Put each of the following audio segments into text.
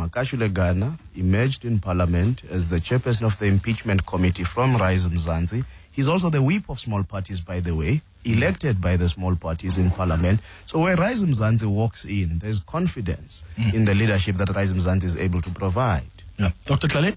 Makashule Ghana emerged in Parliament as the chairperson of the impeachment committee from Rise Mzansi. He's also the whip of small parties, by the way, elected by the small parties in Parliament. So where Rise Mzansi walks in, there's confidence in the leadership that Rise Mzansi is able to provide. Yeah. Dr. Tlale?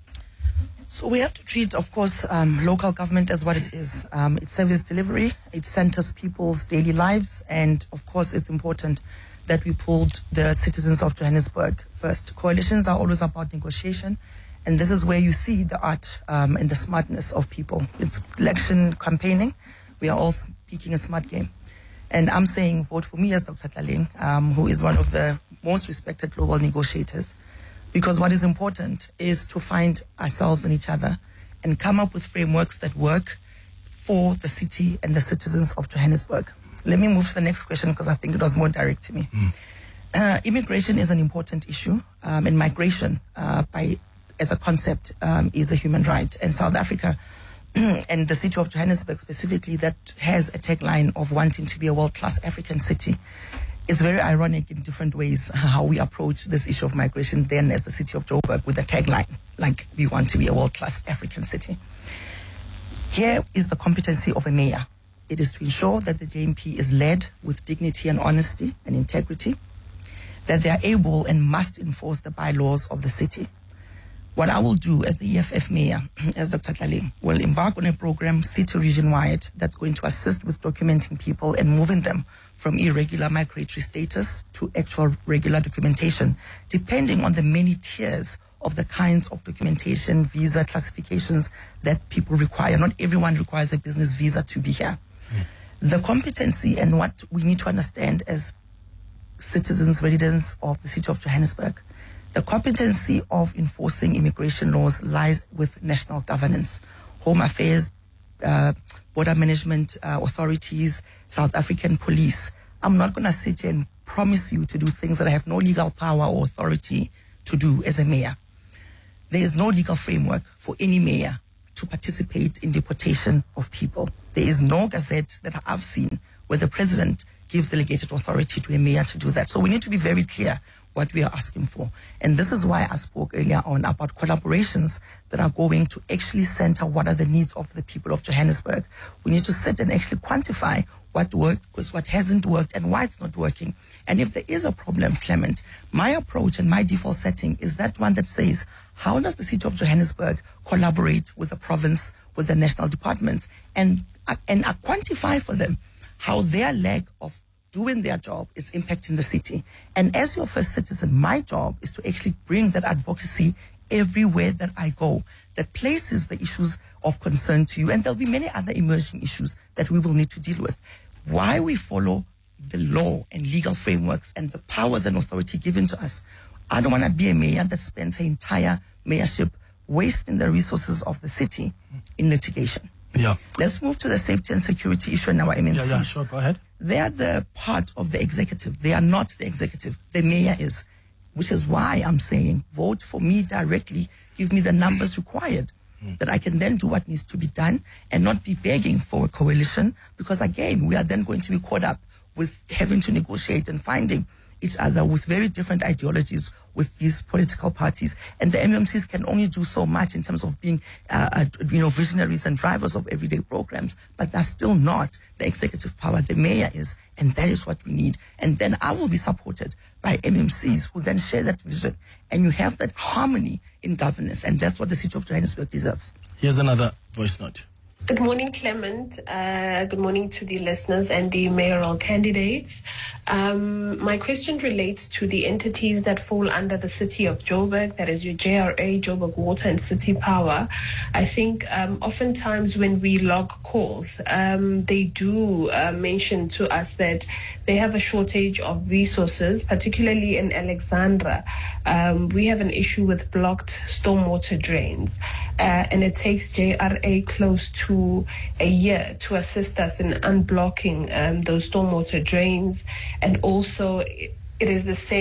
So we have to treat, of course, local government as what it is. It's service delivery, it centers people's daily lives, and of course it's important that we pulled the citizens of Johannesburg first. Coalitions are always about negotiation, and this is where you see the art and the smartness of people. It's election campaigning. We are all speaking a smart game. And I'm saying vote for me as Dr. Tlaleng, who is one of the most respected global negotiators. Because what is important is to find ourselves and each other and come up with frameworks that work for the city and the citizens of Johannesburg. Let me move to the next question because I think it was more direct to me. Immigration is an important issue, and migration as a concept is a human right. And South Africa and the city of Johannesburg specifically, that has a tagline of wanting to be a world-class African city. It's very ironic in different ways how we approach this issue of migration then as the city of Joburg with a tagline like we want to be a world-class African city. Here is the competency of a mayor. It is to ensure that the JMP is led with dignity and honesty and integrity, that they are able and must enforce the bylaws of the city. What I will do as the EFF mayor, as Dr. Tlaleng, will embark on a program city region-wide that's going to assist with documenting people and moving them from irregular migratory status to actual regular documentation, depending on the many tiers of the kinds of documentation, visa classifications that people require. Not everyone requires a business visa to be here. The competency and what we need to understand as citizens, residents of the city of Johannesburg, the competency of enforcing immigration laws lies with national governance, Home Affairs, border management authorities, South African police. I'm not going to sit here and promise you to do things that I have no legal power or authority to do as a mayor. There is no legal framework for any mayor to participate in deportation of people. There is no gazette that I've seen where the president gives delegated authority to a mayor to do that. So we need to be very clear what we are asking for. And this is why I spoke earlier on about collaborations that are going to actually center what are the needs of the people of Johannesburg. We need to sit and actually quantify what worked, because what hasn't worked and why it's not working. And if there is a problem, Clement, my approach and my default setting is that one that says, how does the city of Johannesburg collaborate with the province, with the national departments, and quantify for them how their lack of doing their job is impacting the city. And as your first citizen, my job is to actually bring that advocacy everywhere that I go, that places the issues of concern to you. And there'll be many other emerging issues that we will need to deal with. Why we follow the law and legal frameworks and the powers and authority given to us. I don't want to be a mayor that spends her entire mayorship wasting the resources of the city in litigation. Yeah. Let's move to the safety and security issue in our MNC. Yeah, sure, go ahead. They are the part of the executive. They are not the executive. The mayor is, which is why I'm saying vote for me directly. Give me the numbers required that I can then do what needs to be done and not be begging for a coalition, because again, we are then going to be caught up with having to negotiate and finding each other with very different ideologies with these political parties. And the MMCs can only do so much in terms of being, visionaries and drivers of everyday programs, but that's still not the executive power. The mayor is, and that is what we need. And then I will be supported by MMCs who then share that vision. And you have that harmony in governance, and that's what the city of Johannesburg deserves. Here's another voice note. Good morning, Clement. Good morning to the listeners and the mayoral candidates. My question relates to the entities that fall under the city of Joburg, that is your JRA, Joburg Water and City Power. I think oftentimes when we log calls, they do mention to us that they have a shortage of resources, particularly in Alexandra. We have an issue with blocked stormwater drains, and it takes JRA close to a year to assist us in unblocking those stormwater drains. And also it is the same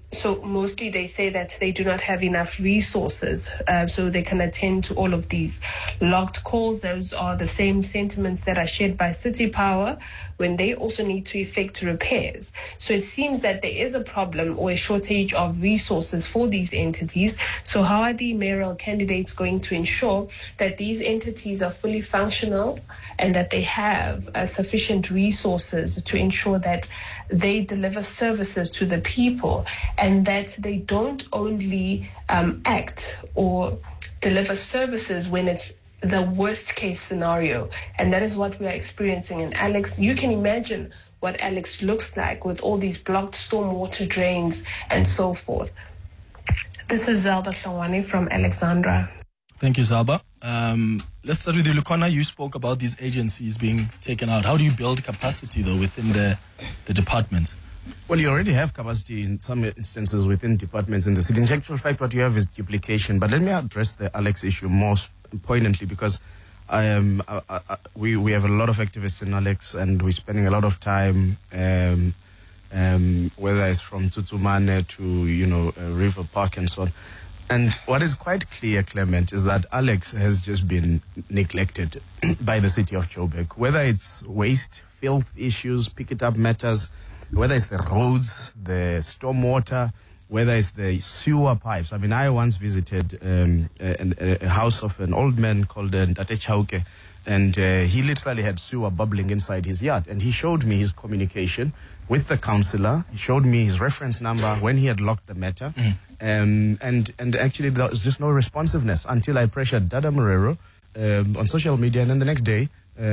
So mostly they say that they do not have enough resources, so they can attend to all of these logged calls. Those are the same sentiments that are shared by City Power when they also need to effect repairs. So it seems that there is a problem or a shortage of resources for these entities. So how are the mayoral candidates going to ensure that these entities are fully functional and that they have sufficient resources to ensure that they deliver services to the people, and that they don't only act or deliver services when it's the worst case scenario? And that is what we are experiencing. And Alex, you can imagine what Alex looks like with all these blocked stormwater drains and so forth. This is Zelda Hlongwane from Alexandra. Thank you, Zalba. Let's start with you, Lukona. You spoke about these agencies being taken out. How do you build capacity, though, within the department? Well, you already have capacity in some instances within departments in the city. In actual fact, what you have is duplication. But let me address the Alex issue more poignantly, because we have a lot of activists in Alex, and we're spending a lot of time, whether it's from Tutumane to River Park and so on. And what is quite clear, Clement, is that Alex has just been neglected by the city of Joburg. Whether it's waste, filth issues, pick it up matters, whether it's the roads, the stormwater, whether it's the sewer pipes. I mean, I once visited a house of an old man called Ntate Chauke, and he literally had sewer bubbling inside his yard. And he showed me his communication with the councillor. He showed me his reference number when he had locked the matter. And actually there was just no responsiveness until I pressured Dada Morero on social media, and then the next day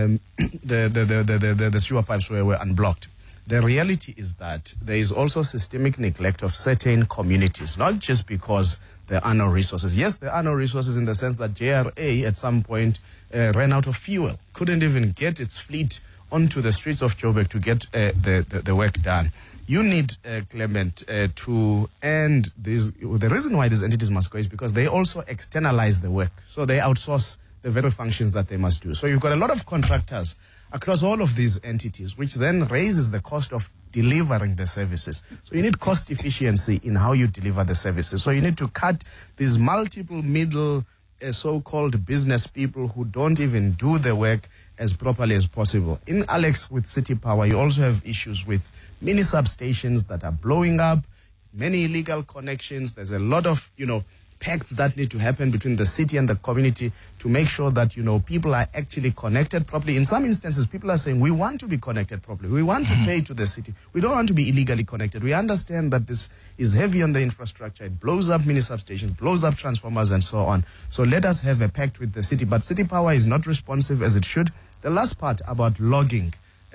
the sewer pipes were unblocked. The reality is that there is also systemic neglect of certain communities, not just because there are no resources. Yes, there are no resources in the sense that JRA at some point ran out of fuel, couldn't even get its fleet onto the streets of Joburg to get the work done. You need, Clement, to end this. The reason why these entities must go is because they also externalize the work. So they outsource the very functions that they must do. So you've got a lot of contractors across all of these entities, which then raises the cost of delivering the services. So you need cost efficiency in how you deliver the services. So you need to cut these multiple middle so-called business people who don't even do the work as properly as possible. In Alex, with City Power, you also have issues with mini substations that are blowing up, many illegal connections. There's a lot of, pacts that need to happen between the city and the community to make sure that, people are actually connected properly. In some instances, people are saying, we want to be connected properly. We want to pay to the city. We don't want to be illegally connected. We understand that this is heavy on the infrastructure. It blows up mini substations, blows up transformers and so on. So let us have a pact with the city. But City Power is not responsive as it should. The last part about logging,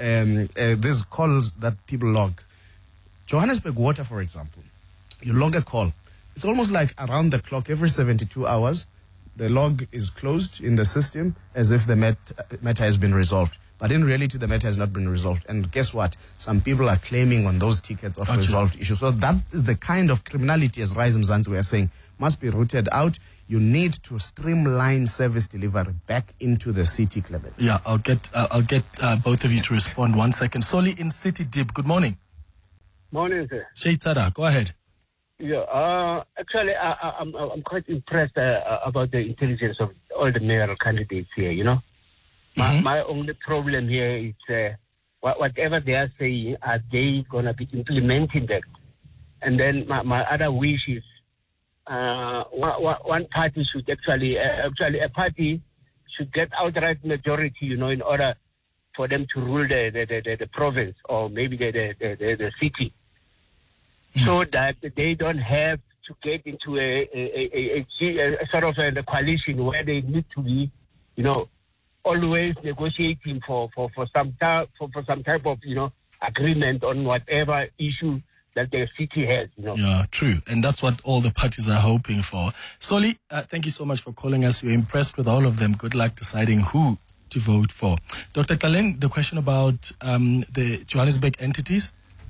these calls that people log. Johannesburg Water, for example, you log a call. It's almost like around the clock, every 72 hours, the log is closed in the system as if the matter has been resolved. But in reality, the matter has not been resolved. And guess what? Some people are claiming on those tickets of resolved issues. So that is the kind of criminality, as Rise Mzansi were saying, must be rooted out. You need to streamline service delivery back into the city, Clement. Yeah, I'll get both of you to respond. 1 second. Soli in City Deep. Good morning. Morning, sir. Sheitada, go ahead. Yeah, actually, I'm quite impressed about the intelligence of all the mayoral candidates here, My only problem here is whatever they are saying, are they going to be implementing that? And then my other wish is one party should actually a party should get outright majority, in order for them to rule the province or maybe the city. So that they don't have to get into a sort of a coalition where they need to be, always negotiating for some type of agreement on whatever issue that the city has. Yeah, true, and that's what all the parties are hoping for. Soli, thank you so much for calling us. We're impressed with all of them. Good luck deciding who to vote for. Dr. Kaleng, the question about the Johannesburg entities.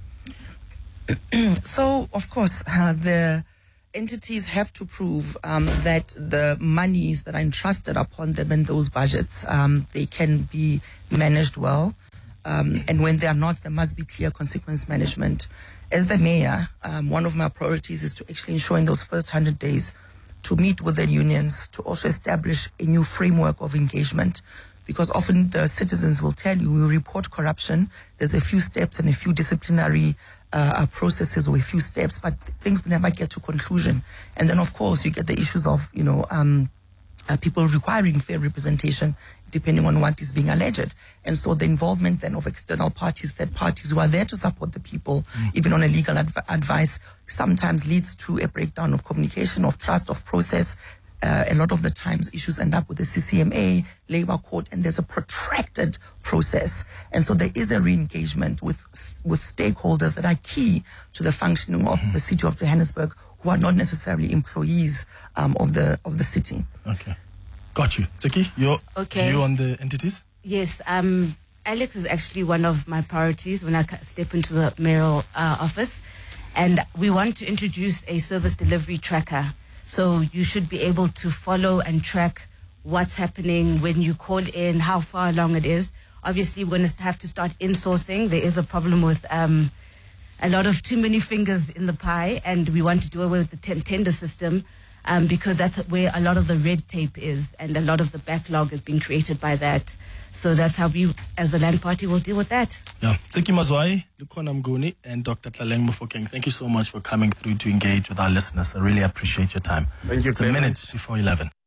So, of course, the entities have to prove that the monies that are entrusted upon them in those budgets, they can be managed well. And when they are not, there must be clear consequence management. as the mayor, one of my priorities is to actually ensure in those first 100 days to meet with the unions, to also establish a new framework of engagement. Because often the citizens will tell you, we report corruption, there's a few steps and a few disciplinary processes or a few steps, but things never get to conclusion. And then, of course, you get the issues of, people requiring fair representation depending on what is being alleged. And so the involvement then of external parties, third parties who are there to support the people, even on a legal advice, sometimes leads to a breakdown of communication, of trust, of process. A lot of the times issues end up with the CCMA, Labour Court, and there's a protracted process. And so there is a re-engagement with stakeholders that are key to the functioning of the city of Johannesburg, who are not necessarily employees of the city. Okay. Got you. Tsiki, your view on the entities? Yes. Alex is actually one of my priorities when I step into the mayoral office. And we want to introduce a service delivery tracker. So you should be able to follow and track what's happening when you call in, how far along it is. Obviously, we're going to have to start insourcing. There is a problem with a lot of too many fingers in the pie, and we want to do away with the tender system because that's where a lot of the red tape is, and a lot of the backlog is being created by that. So that's how we, as the Land Party, will deal with that. Yeah. Tsiki Mazwai, Lukhona Mnguni, and Dr. Tlaleng Mofokeng, thank you so much for coming through to engage with our listeners. I really appreciate your time. Thank you. It's a minute before 11.